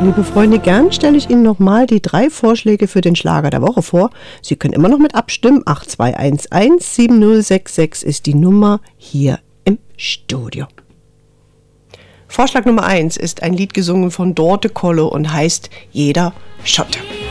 Liebe Freunde, gern stelle ich Ihnen nochmal die 3 Vorschläge für den Schlager der Woche vor. Sie können immer noch mit abstimmen. 8211 7066 ist die Nummer hier im Studio. Vorschlag Nummer 1 ist ein Lied gesungen von Dorte Kolle und heißt Jeder Schotte.